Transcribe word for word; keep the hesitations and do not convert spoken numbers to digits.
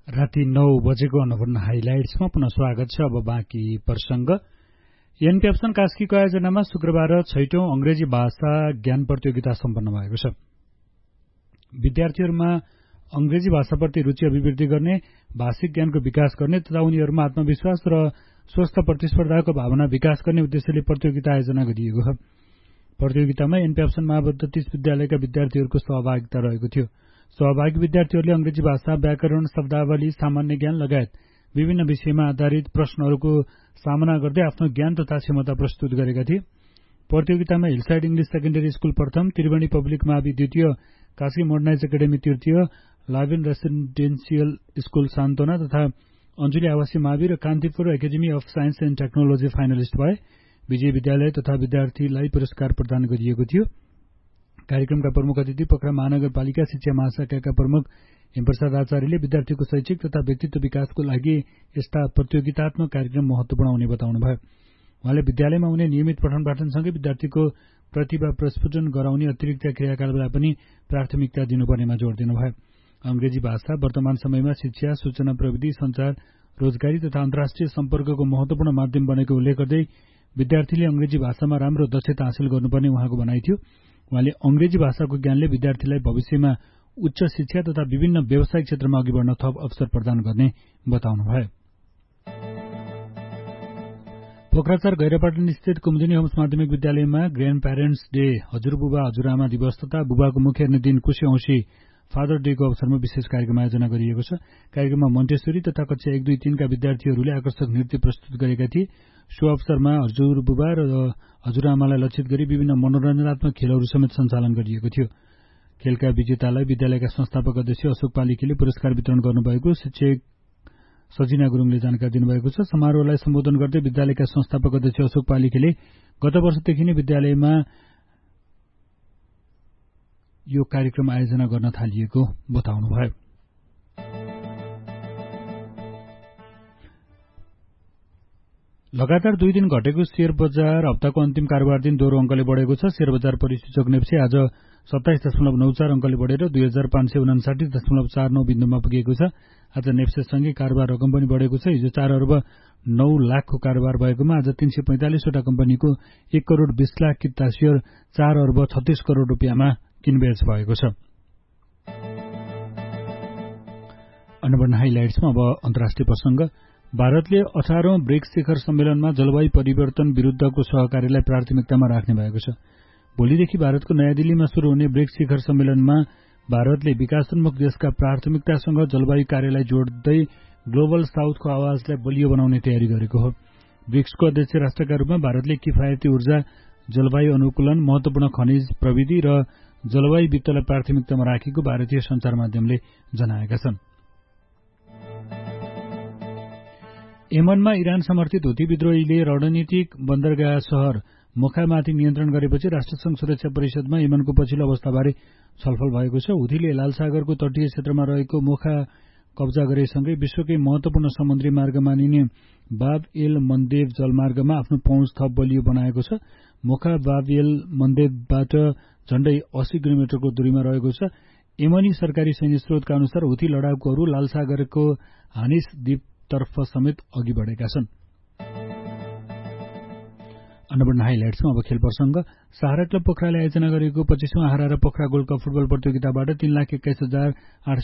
राति नौ बजेको अन्नपूर्ण हाइलाइट्समा पुनः स्वागत छ। अब बाँकी प्रसंग। एनपेप्सन कास्कीको आयोजनामा शुक्रबार छैटौं अंग्रेजी भाषा ज्ञान प्रतियोगिता सम्पन्न भएको छ। विद्यार्थीहरूमा अंग्रेजी भाषाप्रति रुचि अभिवृद्धि गर्ने, भाषिक ज्ञानको विकास गर्ने तथा उनीहरूमा आत्मविश्वास र स्वस्थ प्रतिस्पर्धाको भावना विकास गर्ने उद्देश्यले प्रतियोगिता आयोजना गरिएको छ। प्रतियोगितामा एनपेप्सन महाबद्ध तीस विद्यालयका विद्यार्थीहरूको सहभागिता रहेको थियो। सहभागी विद्यार्थीहरूले अंग्रेजी भाषा, व्याकरण, शब्दावली, सामान्य ज्ञान लगायत विभिन्न विषयमा आधारित प्रश्नहरूको सामना गर्दै आफ्नो ज्ञान तथा क्षमता प्रस्तुत गरेका थिए। प्रतियोगितामा हिलसाइड इंग्लिश सेकेन्डरी स्कूल प्रथम, त्रिवेणी पब्लिक मावि द्वितीय, कास्की मोडर्नाइज एकाडेमी तृतीय, लाभेन रेसिडेन्सियल स्कूल सान्तोना तथा अञ्जुली आवासीय मावि र Kantipur academy of science and technology finalist भए। विजयी विद्यालय तथा विद्यार्थीलाई पुरस्कार प्रदान गरिएको थियो। कार्यक्रमका प्रमुख अतिथि पोखरा महानगरपालिका शिक्षा महाशाखाका प्रमुख हेमप्रसाद आचार्यले विद्यार्थीको शैक्षिक तथा व्यक्तित्व विकासको लागि यस्ता प्रतियोगितात्मक कार्यक्रम महत्वपूर्ण हुने बताउनुभयो। उहाँले विद्यालयमा हुने नियमित पठन पाठनसँगै विद्यार्थीको प्रतिभा प्रस्फुटन गराउने अतिरिक्त क्रियाकलापलाई पनि प्राथमिकता दिनुपर्नेमा जोड़ दिनुभयो। अंग्रेजी भाषा वर्तमान समयमा शिक्षा, सूचना प्रविधि, संचार, रोजगारी तथा अन्तर्राष्ट्रिय सम्पर्कको महत्वपूर्ण माध्यम बनेको उल्लेख गर्दै विद्यार्थीले अंग्रेजी भाषामा राम्रो दक्षता हासिल गर्नुपर्ने उहाँको भनाइ थियो। उहाँले अंग्रेजी भाषाको ज्ञानले विद्यार्थीलाई भविष्यमा उच्च शिक्षा तथा विभिन्न व्यावसायिक क्षेत्रमा अघि बढ्न थप अवसर प्रदान गर्ने बताउनुभयो। पोखराचार गैरापाटन स्थित कुमुदिनी होम्स माध्यमिक विद्यालयमा ग्रान्ड प्यारेन्ट्स डे, हजुरबुबा हजुरआमा दिवस तथा बुबाको मुख्य हेर्ने दिन कुशे औँसी फादर डेको अवसरमा विशेष कार्यक्रम आयोजना गरिएको छ। कार्यक्रममा मोन्टेश्वरी तथा कक्षा एक दुई तीनका विद्यार्थीहरूले आकर्षक नृत्य प्रस्तुत गरेका थिए। सो अवसरमा हजुरबुबा र हजुरआमालाई लक्षित गरी विभिन्न मनोरञ्जनात्मक खेलहरू समेत सञ्चालन गरिएको थियो। खेलका विजेतालाई विद्यालयका संस्थापक अध्यक्ष अशोक पालिकीले पुरस्कार वितरण गर्नुभएको शिक्षक सजिना गुरुङले जानकारी दिनुभएको छ। समारोहलाई सम्बोधन गर्दै विद्यालयका संस्थापक अध्यक्ष अशोक पालिकीले गत वर्षदेखि नै विद्यालयमा यो कार्यक्रम आयोजना गर्न थालिएको बताउनुभयो। लगातार दुई दिन घटेको शेयर बजार हप्ताको अन्तिम कारोबार दिन दोहोरो अंकले बढेको छ। शेयर बजार परिसूचक नेप्से आज सत्ताइस दशमलव नौ चार अंकले बढेर दुई हजार पाँच सय उनासाठी दशमलव चार नौ बिन्दुमा पुगेको छ। आज नेप्सेसँगै कारोबार रकम पनि बढेको छ। हिजो चार अर्ब नौ लाखको कारोबार भएकोमा आज तीन सय पैंतालिसवटा कम्पनीको एक करोड़ बीस लाख किता शेयर चार अर्ब छत्तीस करोड़ रुपियाँमा किनबेच भएको छ। अन्नपूर्ण हाइलाइट्समा अब अन्तर्राष्ट्रिय प्रसंग। भारतले अठारौं ब्रिक्स शिखर सम्मेलनमा जलवायु परिवर्तन विरूद्धको सहकार्यलाई प्राथमिकतामा राख्ने भएको छ। भोलिदेखि भारतको नयाँ दिल्लीमा शुरू हुने ब्रिक्स शिखर सम्मेलनमा भारतले विकासोन्मुख देशका प्राथमिकतासँग जलवायु कार्यलाई जोड्दै ग्लोबल साउथको आवाजलाई बलियो बनाउने तयारी गरेको हो। ब्रिक्सको अध्यक्ष राष्ट्रका रूपमा भारतले किफायती ऊर्जा, जलवायु अनुकूलन, महत्वपूर्ण खनिज प्रविधि र जलवायु वित्तलाई प्राथमिकतामा राखेको भारतीय सञ्चार माध्यमले जनाएका छन्। यमनमा इरान समर्थित हुती विद्रोहीले रणनीतिक बन्दरगाह शहर मोखामाथि नियन्त्रण गरेपछि राष्ट्रसंघ सुरक्षा परिषदमा यमनको पछिल्लो अवस्थाबारे छलफल भएको छ। हुतीले लाल सागरको तटीय क्षेत्रमा रहेको मोखा कब्जा गरेसँगै विश्वकै महत्वपूर्ण समुद्री मार्ग मानिने बाब एल मन्देब जलमार्गमा आफ्नो पहुँच थप बलियो बनाएको छ। मोखा बाब एल मन्देबबाट झण्डै अस्सी किलोमिटरको दूरीमा रहेको छ। यमनी सरकारी सैन्य स्रोतका अनुसार हुती लडाकुहरू लाल सागरको हानिस द्वीपतर्फ समेत अघि बढेका छन्। अन्नपूर्ण हाइलाइट्समा अब खेल प्रसंग। सहारा क्लब पोखराले आयोजना गरेको पच्चीसौं हारा पोखरा गोल्ड कप फुटबल प्रतियोगिताबाट तीन लाख एक्काइस हजार आठ